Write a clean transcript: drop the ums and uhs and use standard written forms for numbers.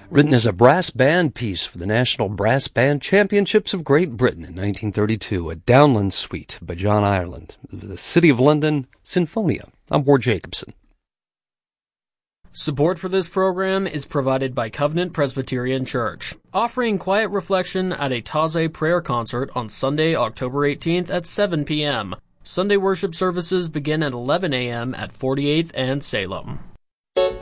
written as a brass band piece for the National Brass Band Championships of Great Britain in 1932, a Downland Suite by John Ireland, the City of London Sinfonia. I'm Ward Jacobson. Support for this program is provided by Covenant Presbyterian Church, offering quiet reflection at a Taizé prayer concert on Sunday, October 18th at 7 p.m. Sunday worship services begin at 11 a.m. at 48th and Salem.